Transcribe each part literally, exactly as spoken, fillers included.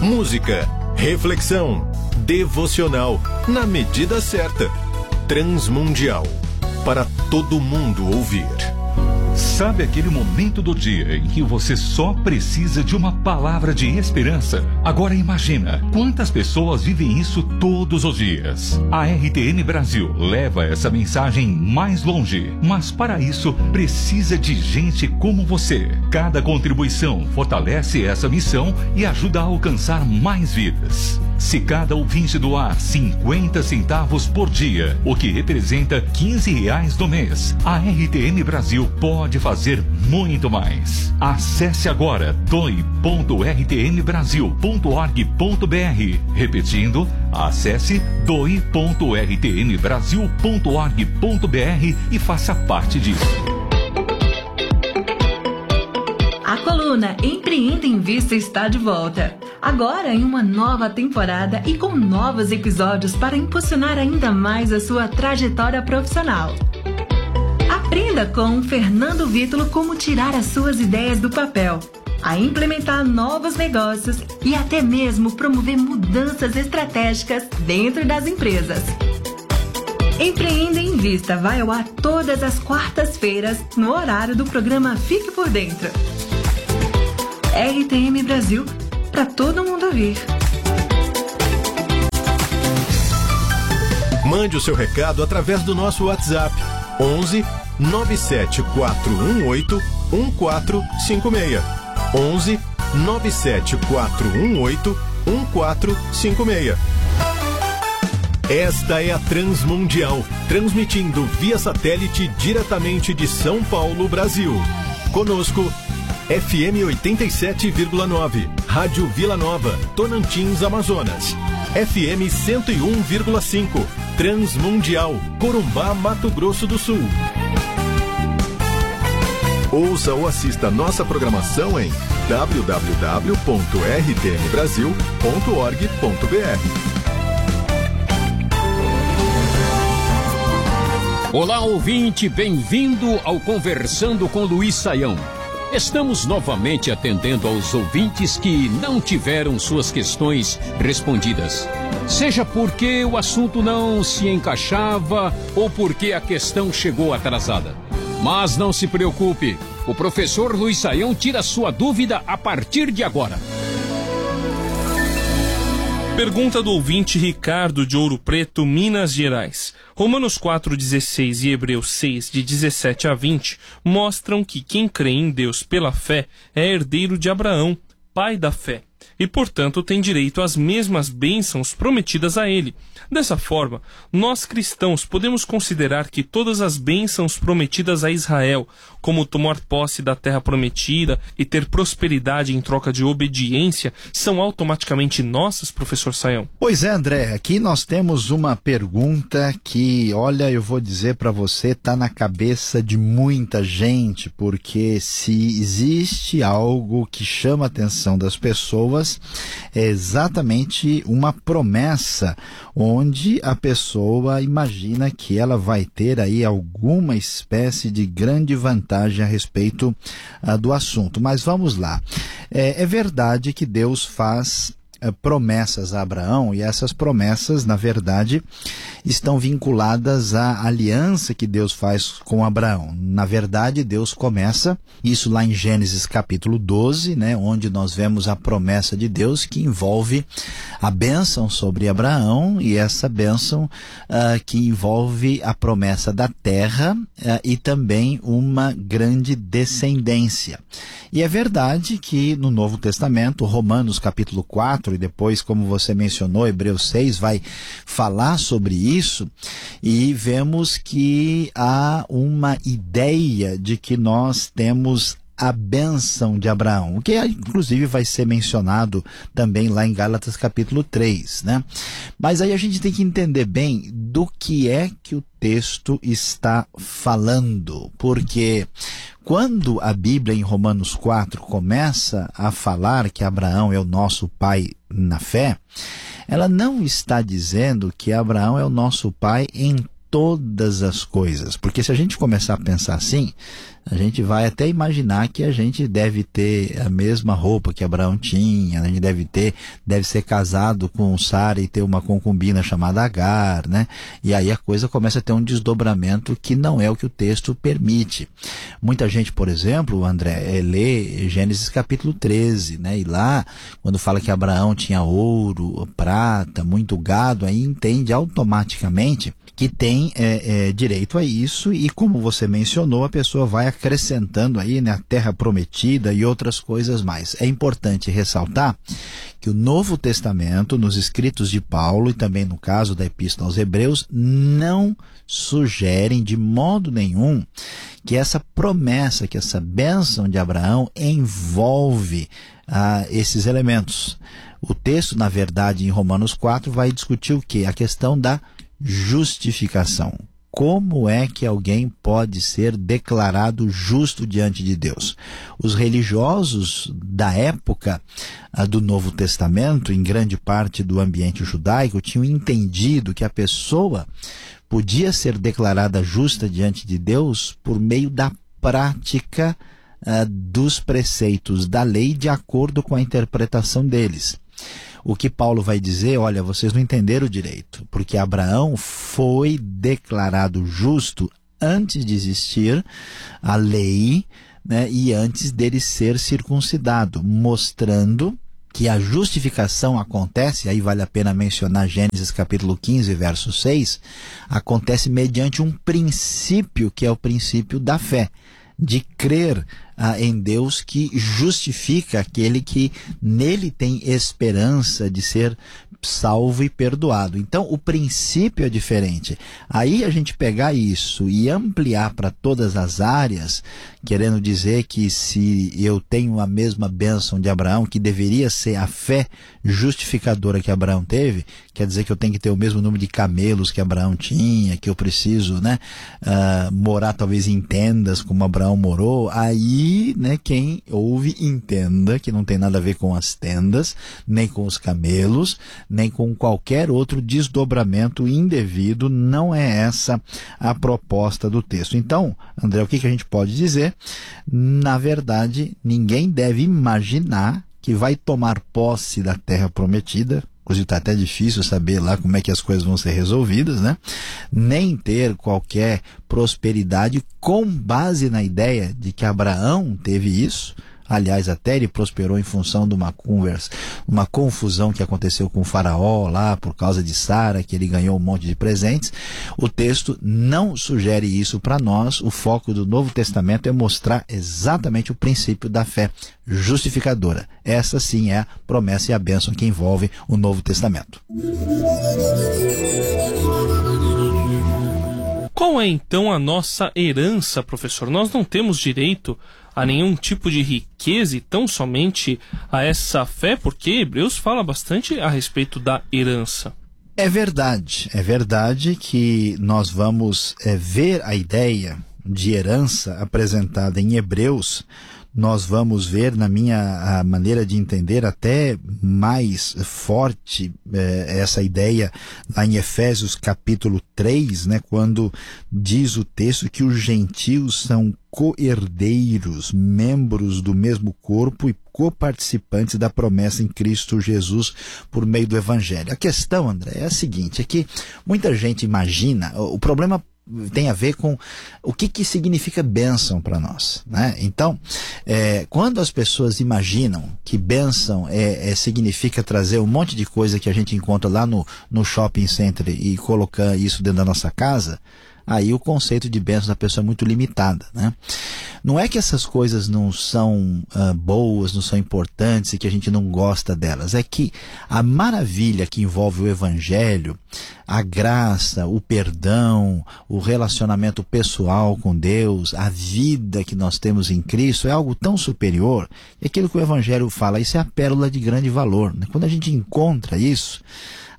música, reflexão, devocional, na medida certa. Transmundial, para todo mundo ouvir. Sabe aquele momento do dia em que você só precisa de uma palavra de esperança? Agora imagina quantas pessoas vivem isso todos os dias. A R T N Brasil leva essa mensagem mais longe, mas para isso precisa de gente como você. Cada contribuição fortalece essa missão e ajuda a alcançar mais vidas. Se cada ouvinte doar cinquenta centavos por dia, o que representa quinze reais no mês, a R T N Brasil pode fazer muito mais. Acesse agora doe ponto r t n brasil ponto org ponto b r. Repetindo, acesse doe ponto r t n brasil ponto org ponto b r e faça parte disso. A coluna Empreenda em Vista está de volta. Agora em uma nova temporada e com novos episódios para impulsionar ainda mais a sua trajetória profissional. Aprenda com Fernando Vítulo como tirar as suas ideias do papel, a implementar novos negócios e até mesmo promover mudanças estratégicas dentro das empresas. Empreenda em Vista vai ao ar todas as quartas-feiras no horário do programa Fique por Dentro. R T M Brasil, para todo mundo ouvir. Mande o seu recado através do nosso WhatsApp onze nove sete quatro um oito um quatro cinco seis. onze nove sete quatro um oito um quatro cinco seis. Esta é a Transmundial, transmitindo via satélite diretamente de São Paulo, Brasil. Conosco, F M oitenta e sete vírgula nove, Rádio Vila Nova, Tonantins, Amazonas. F M cento e um vírgula cinco, Transmundial, Corumbá, Mato Grosso do Sul. Ouça ou assista nossa programação em w w w ponto r t n brasil ponto org ponto b r. Olá, ouvinte, bem-vindo ao Conversando com Luiz Saião. Estamos novamente atendendo aos ouvintes que não tiveram suas questões respondidas. Seja porque o assunto não se encaixava ou porque a questão chegou atrasada. Mas não se preocupe, o professor Luiz Saião tira sua dúvida a partir de agora. Pergunta do ouvinte Ricardo de Ouro Preto, Minas Gerais. Romanos quatro, dezesseis e Hebreus seis, de dezessete a vinte, mostram que quem crê em Deus pela fé é herdeiro de Abraão, pai da fé, e, portanto, tem direito às mesmas bênçãos prometidas a ele. Dessa forma, nós cristãos podemos considerar que todas as bênçãos prometidas a Israel, como tomar posse da terra prometida e ter prosperidade em troca de obediência, são automaticamente nossas, professor Saião? Pois é, André, aqui nós temos uma pergunta que, olha, eu vou dizer para você, está na cabeça de muita gente, porque se existe algo que chama a atenção das pessoas, é exatamente uma promessa onde a pessoa imagina que ela vai ter aí alguma espécie de grande vantagem a respeito uh, do assunto. Mas vamos lá. É, é verdade que Deus faz uh, promessas a Abraão, e essas promessas, na verdade, estão vinculadas à aliança que Deus faz com Abraão. Na verdade, Deus começa isso lá em Gênesis capítulo doze, né, onde nós vemos a promessa de Deus que envolve a bênção sobre Abraão, e essa bênção uh, que envolve a promessa da terra uh, e também uma grande descendência. E é verdade que no Novo Testamento, Romanos capítulo quatro, e depois, como você mencionou, Hebreus seis, vai falar sobre isso, e vemos que há uma ideia de que nós temos a bênção de Abraão, o que inclusive vai ser mencionado também lá em Gálatas capítulo três, né? Mas aí a gente tem que entender bem do que é que o texto está falando, porque quando a Bíblia em Romanos quatro começa a falar que Abraão é o nosso pai na fé, ela não está dizendo que Abraão é o nosso pai em todas as coisas, porque se a gente começar a pensar assim, a gente vai até imaginar que a gente deve ter a mesma roupa que Abraão tinha, a gente deve ter, deve ser casado com Sara e ter uma concubina chamada Agar, né? E aí a coisa começa a ter um desdobramento que não é o que o texto permite. Muita gente, por exemplo, André, lê Gênesis capítulo treze, né? E lá, quando fala que Abraão tinha ouro, prata, muito gado, aí entende automaticamente que tem é, é, direito a isso, e como você mencionou, a pessoa vai acrescentando aí, né, a terra prometida e outras coisas mais. É importante ressaltar que o Novo Testamento, nos escritos de Paulo e também no caso da Epístola aos Hebreus, não sugerem de modo nenhum que essa promessa, que essa bênção de Abraão envolve ah, esses elementos. O texto, na verdade, em Romanos quatro, vai discutir o quê? A questão da justificação. Como é que alguém pode ser declarado justo diante de Deus? Os religiosos da época ah, do Novo Testamento, em grande parte do ambiente judaico, tinham entendido que a pessoa podia ser declarada justa diante de Deus por meio da prática ah, dos preceitos da lei de acordo com a interpretação deles. O que Paulo vai dizer, olha, vocês não entenderam direito, porque Abraão foi declarado justo antes de existir a lei, né, e antes dele ser circuncidado, mostrando que a justificação acontece, aí vale a pena mencionar Gênesis capítulo quinze, verso seis, acontece mediante um princípio, que é o princípio da fé, de crer ah, em Deus, que justifica aquele que nele tem esperança de ser salvo e perdoado. Então o princípio é diferente. Aí a gente pegar isso e ampliar para todas as áreas, querendo dizer que se eu tenho a mesma bênção de Abraão, que deveria ser a fé justificadora que Abraão teve, quer dizer que eu tenho que ter o mesmo número de camelos que Abraão tinha, que eu preciso, né, uh, morar talvez em tendas como Abraão morou. Aí, né, quem ouve entenda que não tem nada a ver com as tendas, nem com os camelos, nem com qualquer outro desdobramento indevido. Não é essa a proposta do texto. Então, André, o que, que a gente pode dizer? Na verdade, ninguém deve imaginar que vai tomar posse da terra prometida. Inclusive está até difícil saber lá como é que as coisas vão ser resolvidas, né? Nem ter qualquer prosperidade com base na ideia de que Abraão teve isso. Aliás, até ele prosperou em função de uma conversa, uma confusão que aconteceu com o faraó lá por causa de Sara, que ele ganhou um monte de presentes. O texto não sugere isso para nós. O foco do Novo Testamento é mostrar exatamente o princípio da fé justificadora. Essa sim é a promessa e a bênção que envolve o Novo Testamento. Qual é então a nossa herança, professor? Nós não temos direito a nenhum tipo de riqueza e tão somente a essa fé, porque Hebreus fala bastante a respeito da herança. É verdade, é verdade que nós vamos é, ver a ideia de herança apresentada em Hebreus. Nós vamos ver, na minha a maneira de entender, até mais forte eh, essa ideia lá em Efésios capítulo três, né, quando diz o texto que os gentios são co-herdeiros, membros do mesmo corpo e coparticipantes da promessa em Cristo Jesus por meio do Evangelho. A questão, André, é a seguinte, é que muita gente imagina, o problema tem a ver com o que, que significa bênção para nós, né? Então, é, quando as pessoas imaginam que bênção é, é, significa trazer um monte de coisa que a gente encontra lá no, no shopping center e colocar isso dentro da nossa casa, aí o conceito de bênção da pessoa é muito limitado, né? Não é que essas coisas não são uh, boas, não são importantes e que a gente não gosta delas. É que a maravilha que envolve o Evangelho, a graça, o perdão, o relacionamento pessoal com Deus, a vida que nós temos em Cristo é algo tão superior. E aquilo que o Evangelho fala, isso é a pérola de grande valor, né? Quando a gente encontra isso,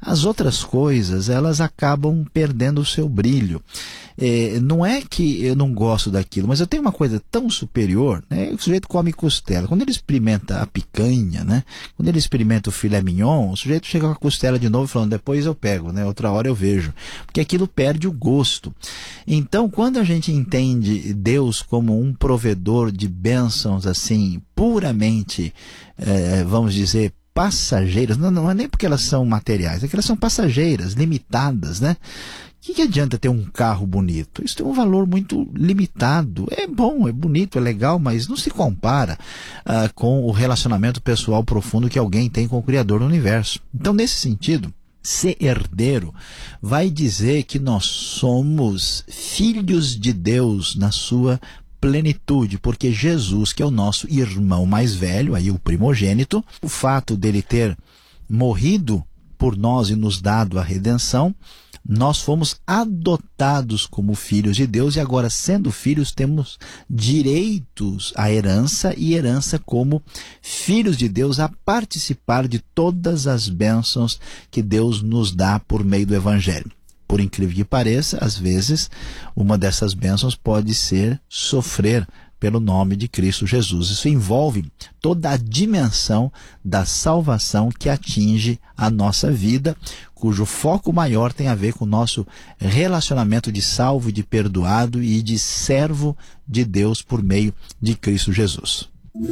as outras coisas, elas acabam perdendo o seu brilho. É, não é que eu não gosto daquilo, mas eu tenho uma coisa tão superior, né? O sujeito come costela. Quando ele experimenta a picanha, né? Quando ele experimenta o filé mignon, o sujeito chega com a costela de novo falando, depois eu pego, né? Outra hora eu vejo. Porque aquilo perde o gosto. Então, quando a gente entende Deus como um provedor de bênçãos, assim, puramente, é, vamos dizer, passageiras, não, não é nem porque elas são materiais, é que elas são passageiras, limitadas, né? O que, que adianta ter um carro bonito? Isso tem um valor muito limitado. É bom, é bonito, é legal, mas não se compara uh, com o relacionamento pessoal profundo que alguém tem com o Criador do Universo. Então, nesse sentido, ser herdeiro vai dizer que nós somos filhos de Deus na sua plenitude, porque Jesus, que é o nosso irmão mais velho, aí o primogênito, o fato dele ter morrido por nós e nos dado a redenção, nós fomos adotados como filhos de Deus e agora, sendo filhos, temos direitos à herança e herança como filhos de Deus a participar de todas as bênçãos que Deus nos dá por meio do Evangelho. Por incrível que pareça, às vezes, uma dessas bênçãos pode ser sofrer pelo nome de Cristo Jesus. Isso envolve toda a dimensão da salvação que atinge a nossa vida, cujo foco maior tem a ver com o nosso relacionamento de salvo, de perdoado e de servo de Deus por meio de Cristo Jesus.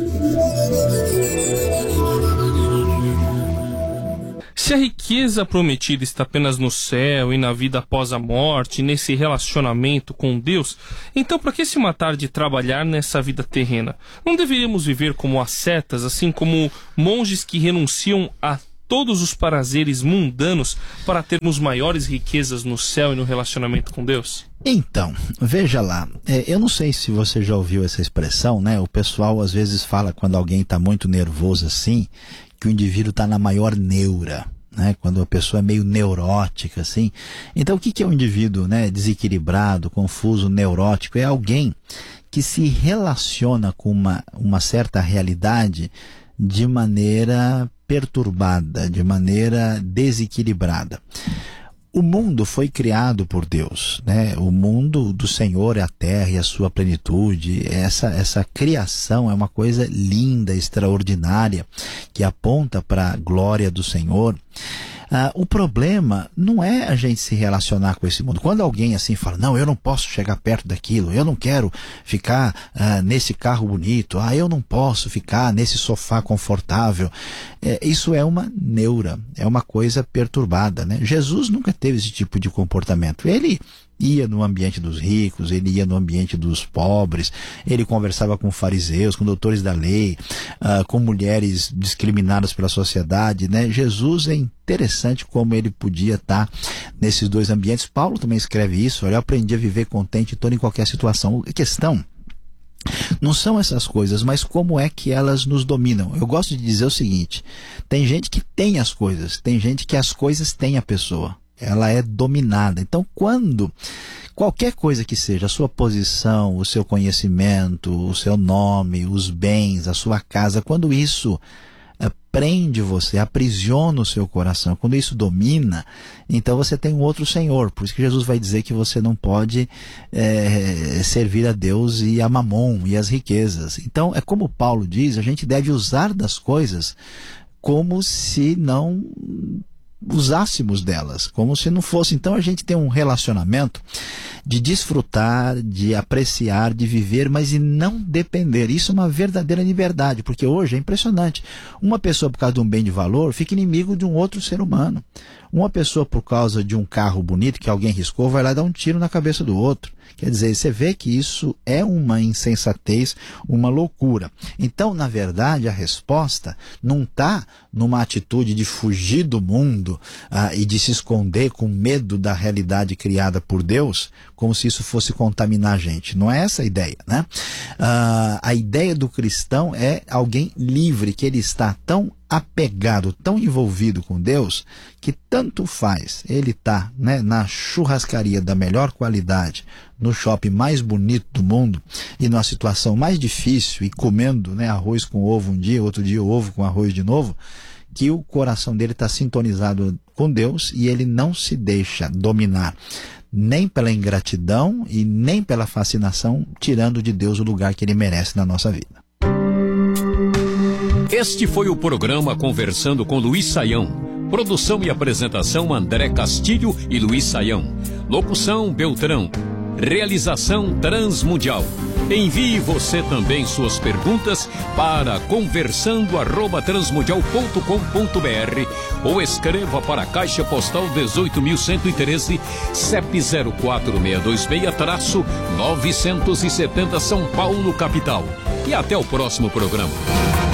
Se a riqueza prometida está apenas no céu e na vida após a morte, nesse relacionamento com Deus, então para que se matar de trabalhar nessa vida terrena? Não deveríamos viver como ascetas, assim como monges que renunciam a todos os prazeres mundanos para termos maiores riquezas no céu e no relacionamento com Deus? Então, veja lá, é, eu não sei se você já ouviu essa expressão, né? O pessoal às vezes fala quando alguém está muito nervoso assim, que o indivíduo está na maior neura, né? Quando a pessoa é meio neurótica, assim. Então, o que, que é um indivíduo, né, desequilibrado, confuso, neurótico? É alguém que se relaciona com uma, uma certa realidade de maneira perturbada, de maneira desequilibrada. O mundo foi criado por Deus, né? O mundo do Senhor é a terra e a sua plenitude. Essa, essa criação é uma coisa linda, extraordinária, que aponta para a glória do Senhor. Ah, o problema não é a gente se relacionar com esse mundo. Quando alguém assim fala, não, eu não posso chegar perto daquilo, eu não quero ficar ah, nesse carro bonito, ah, eu não posso ficar nesse sofá confortável. É, isso é uma neura, é uma coisa perturbada, né? Jesus nunca teve esse tipo de comportamento. Ele ia no ambiente dos ricos, ele ia no ambiente dos pobres, ele conversava com fariseus, com doutores da lei, uh, com mulheres discriminadas pela sociedade, né? Jesus é interessante como ele podia estar nesses dois ambientes. Paulo também escreve isso, olha, eu aprendi a viver contente em toda e qualquer situação. A questão não são essas coisas, mas como é que elas nos dominam. Eu gosto de dizer o seguinte, tem gente que tem as coisas, tem gente que as coisas têm a pessoa. Ela é dominada. Então, quando qualquer coisa que seja, a sua posição, o seu conhecimento, o seu nome, os bens, a sua casa, quando isso é, prende você, aprisiona o seu coração, quando isso domina, então você tem um outro Senhor. Por isso que Jesus vai dizer que você não pode é, servir a Deus e a Mamon e as riquezas. Então, é como Paulo diz, a gente deve usar das coisas como se não usássemos delas, como se não fosse. Então a gente tem um relacionamento de desfrutar, de apreciar, de viver, mas de não depender. Isso é uma verdadeira liberdade, porque hoje é impressionante. Uma pessoa, por causa de um bem de valor, fica inimigo de um outro ser humano. Uma pessoa, por causa de um carro bonito que alguém riscou, vai lá dar um tiro na cabeça do outro. Quer dizer, você vê que isso é uma insensatez, uma loucura. Então, na verdade, a resposta não está numa atitude de fugir do mundo ah, e de se esconder com medo da realidade criada por Deus, como se isso fosse contaminar a gente. Não é essa a ideia, né? Ah, a ideia do cristão é alguém livre, que ele está tão apegado, tão envolvido com Deus, que tanto faz ele estar, né, na churrascaria da melhor qualidade, no shopping mais bonito do mundo e numa situação mais difícil e comendo, né, arroz com ovo um dia, outro dia ovo com arroz de novo, que o coração dele está sintonizado com Deus e ele não se deixa dominar nem pela ingratidão e nem pela fascinação, tirando de Deus o lugar que ele merece na nossa vida. Este foi o programa Conversando com Luiz Saião. Produção e apresentação André Castilho e Luiz Saião. Locução Beltrão. Realização Transmundial. Envie você também suas perguntas para conversando arroba transmundial ponto com ponto br ou escreva para a Caixa Postal dezoito mil cento e treze, C E P zero quatro seis dois seis, novecentos e setenta São Paulo, capital. E até o próximo programa.